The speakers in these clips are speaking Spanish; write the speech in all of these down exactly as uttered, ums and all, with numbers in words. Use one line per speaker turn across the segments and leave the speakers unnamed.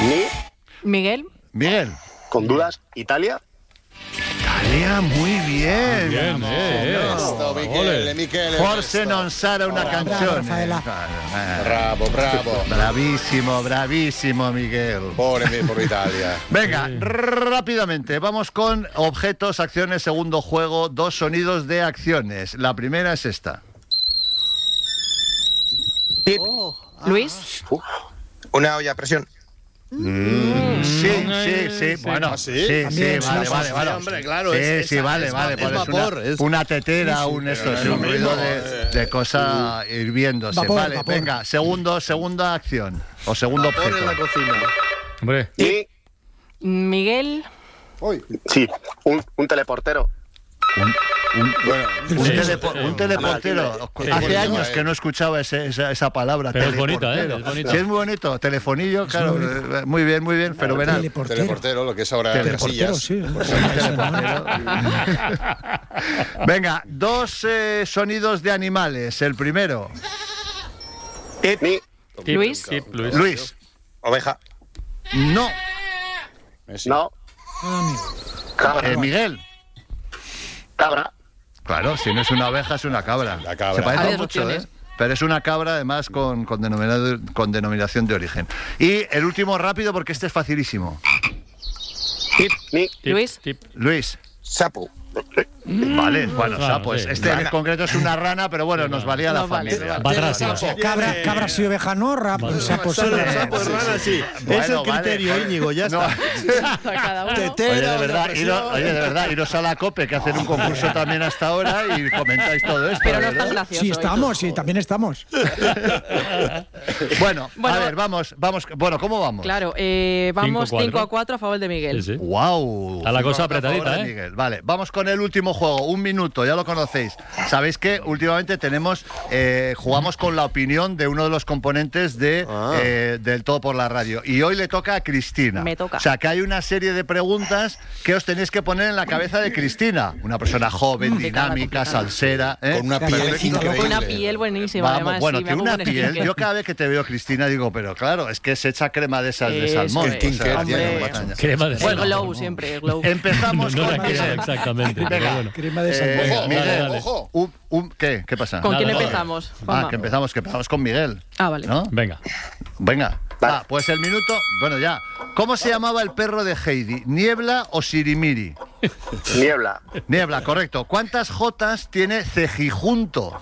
Ni.
Miguel.
Miguel.
Con dudas, Italia.
Italia, muy bien.
Bien,
Vamos,
eh,
no.
Esto, Michele, Michele.
Forse
esto.
non sarà una
Bravo,
canzone.
Rafaela.
Bravo, bravo.
Bravísimo, bravísimo, Miguel.
Pobre, por Italia.
Venga, rápidamente, vamos con objetos, acciones, segundo juego, dos sonidos de acciones. La primera es esta.
Luis.
Uf.
Una olla a presión.
Mm, sí, sí, sí, bueno,
¿Ah, sí?
sí, sí,
También,
vale,
sí,
vale,
sí,
vale.
hombre, claro,
Sí,
es-
sí,
es-
vale,
es
vale,
va-
pues
es
es una,
vapor, es-
una tetera, un esto,
es
sí,
lo
un
mismo,
ruido de,
eh.
de cosa hirviéndose.
Vapor,
Vale,
vapor.
venga, segundo, segunda acción o segundo
Vapor
objeto.
en la cocina.
Hombre,
Ni.
Miguel.
Uy.
Sí, un, un teleportero.
Un, un-
Bueno,
un
Sí,
telepo-
sí,
un
sí.
teleportero.
Sí,
Hace
bonito,
años
eh.
que no escuchaba ese- esa, esa palabra.
Pero es bonito, ¿eh?
teleportero.
Es bonito.
Sí, es muy bonito. Telefonillo, claro.
muy bonito.
eh, Muy bien, muy bien, fenomenal.
Teleportero.
teleportero, lo que es ahora
Teleportero,
casillas.
sí.
Venga, dos eh, sonidos de animales. El primero,
Ni.
tip,
Luis.
tip, Luis.
Luis.
Oveja.
No.
Messi.
No. Cabra.
Eh, Miguel.
Cabra.
Claro, si no es una oveja, es una cabra.
La cabra.
Se parece
Hay
mucho, ¿eh?
opciones.
Pero es una cabra, además, con, con, denominado- con denominación de origen. Y el último rápido, porque este es facilísimo.
Ni.
Tip,
Luis.
tip.
Luis.
Sapo.
Vale, bueno,
Claro,
sapo. es-
sí.
Este en
Rana.
concreto es una rana, pero bueno, nos valía la
Nos vale.
familia.
Va atrás,
Sapo.
sí.
Cabra, cabra sí, oveja no, rap,
Vale.
sapo sí.
Solo
Eh,
sapo,
sí,
rana, sí.
Bueno,
es el
vale,
criterio,
vale.
Íñigo, ya
No.
está.
Cada uno.
Tetera,
Oye, de
olla
verdad,
a presión.
iros, oye, de verdad, iros a la COPE, que hacen un concurso también hasta ahora y comentáis todo esto.
Pero no
¿verdad?
estás gracioso.
Sí,
¿eh?
estamos, sí, también estamos.
Bueno,
Bueno.
a ver, vamos, vamos. Bueno, ¿cómo vamos?
Claro, eh, vamos
Cinco, cuatro.
cinco a cuatro a favor de Miguel.
Sí, sí.
¡Wow!
Está la cosa apretadita, ¿eh?
Miguel. Vale, vamos con el último juego. Un minuto, ya lo conocéis. Sabéis que últimamente tenemos, eh, jugamos con la opinión de uno de los componentes de
Ah.
eh, del Todo por la Radio. Y hoy le toca a Cristina.
Me toca.
O sea, que hay una serie de preguntas que os tenéis que poner en la cabeza de Cristina. Una persona joven,
Complicada,
dinámica,
complicada.
salsera. ¿eh?
Con una
Claro,
piel
perfecto.
increíble.
Una piel buenísima,
Vamos,
además.
bueno,
sí, me
tiene
pongo
una
un
piel.
sticker.
Yo cada vez que te veo, Cristina, digo, pero claro, es que se echa crema de esas de
Es
salmón.
que-
o sea,
Hombre.
hombre,
Crema de
El
salmón.
glow siempre, el glow.
Empezamos
No, no
con
la crema,
Miguel.
exactamente. pero
Venga.
bueno.
Crema de
Eh,
salmón.
Ojo,
Miguel,
dale, dale.
ojo.
Un, un- ¿qué? ¿Qué pasa?
¿Con
Nada,
quién
nada.
empezamos?
Ah,
Juanma?
que empezamos, que empezamos con Miguel.
Ah, vale.
¿No?
Venga.
Venga.
Vale.
Ah, pues el minuto. Bueno, ya. ¿Cómo se llamaba el perro de Heidi? ¿Niebla o Sirimiri?
Niebla.
Niebla, correcto. ¿Cuántas jotas tiene Cejijunto?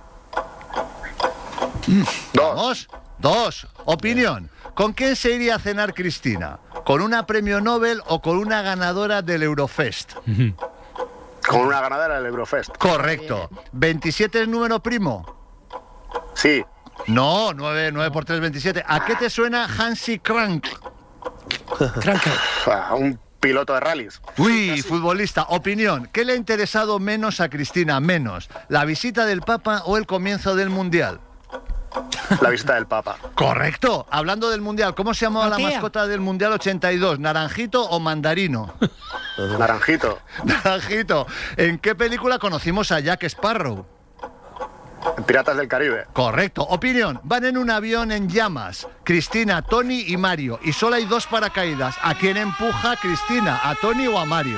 Dos.
Dos. Dos. Opinión. ¿Con quién se iría a cenar Cristina? ¿Con una premio Nobel o con una ganadora del Eurofest?
Con una ganadora del Eurofest.
Correcto. ¿veintisiete es número primo?
Sí.
No, nueve, nueve por tres, veintisiete. ¿A qué te suena Hansi Crank?
Cranker.
Ah, un piloto de rallies.
Uy, futbolista. Opinión. ¿Qué le ha interesado menos a Cristina? Menos. ¿La visita del Papa o el comienzo del Mundial?
La visita del Papa.
Correcto. Hablando del Mundial, ¿cómo se llamaba la
Matías.
mascota del Mundial ochenta y dos? ¿Naranjito o Mandarino?
Naranjito.
Naranjito. ¿En qué película conocimos a Jack Sparrow?
Piratas del Caribe.
Correcto. Opinión. Van en un avión en llamas. Cristina, Tony y Mario. Y solo hay dos paracaídas. ¿A quién empuja Cristina? ¿A Tony o a Mario?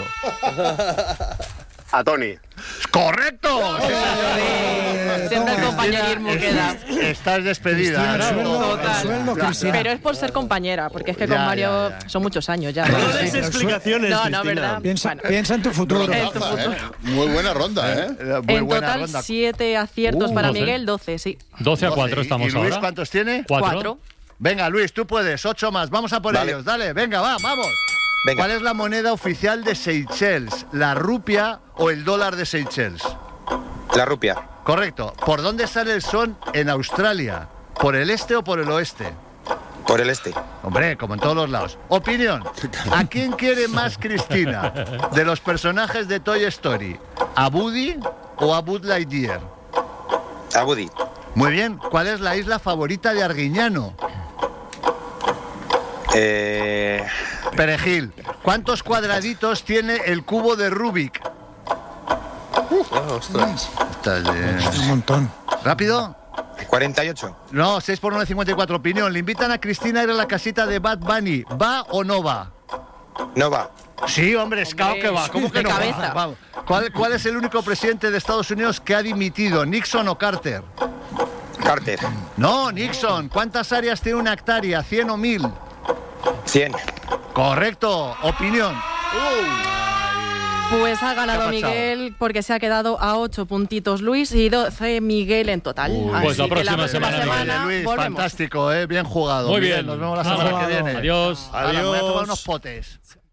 A Tony.
¡Correcto! Sí, señor.
Siempre el compañerismo queda.
Estás despedida.
Cristina, el
¿no?
sueldo, el
Total.
sueldo, Cristina.
Pero es por ser compañera, porque es que con
Ya,
Mario
ya, ya.
son muchos años ya.
No
Sí,
des
pero el
explicaciones,
No, no,
Cristina.
¿verdad?
Piensa,
Bueno.
piensa en tu futuro.
En tu
Rondaza,
futuro.
¿eh? Muy buena ronda, ¿eh?
Eh, Muy
En
buena
total,
ronda.
siete aciertos
Uh,
para
doce.
Miguel, doce, sí.
doce a cuatro
¿Y-
estamos
¿Y Luis
ahora.
cuántos tiene?
Cuatro.
Cuatro.
Venga, Luis, tú puedes. Ocho más. Vamos a por
Vale.
ellos. Dale, venga, va, vamos.
Venga.
¿Cuál es la moneda oficial de Seychelles? ¿La rupia o el dólar de Seychelles?
La rupia.
Correcto. ¿Por dónde sale el sol en Australia? ¿Por el este o por el oeste?
Por el este.
Hombre, como en todos los lados. Opinión. ¿A quién quiere más Cristina de los personajes de Toy Story? ¿A Woody o a Buzz Lightyear?
A Woody.
Muy bien. ¿Cuál es la isla favorita de Arguiñano?
Eh,
Perejil. ¿Cuántos cuadraditos tiene el cubo de Rubik?
ostras.
Estás, eh,
Un montón.
¿Rápido?
cuarenta y ocho.
No, seis por nueve, cincuenta y cuatro. Opinión. Le invitan a Cristina a ir a la casita de Bad Bunny. ¿Va o no va?
No va.
Sí, hombre, es claro que va. ¿Cómo que
de
no va?
cabeza.
Vamos. ¿Cuál, ¿Cuál es el único presidente de Estados Unidos que ha dimitido? ¿Nixon o Carter?
Carter.
No, Nixon. ¿Cuántas áreas tiene una hectárea? ¿cien o mil?
cien.
Correcto. Opinión.
Pues ha ganado
¿Qué ha pasado?
Miguel porque se ha quedado a ocho puntitos Luis y doce Miguel en total.
Uy,
Así
pues la
que
próxima semana,
Vale, Luis,
volvemos.
fantástico, ¿eh? Bien jugado.
Muy
Miguel,
bien.
Nos vemos la
Nada.
semana que viene.
Adiós.
Hala, me voy a tomar
Adiós.
unos potes.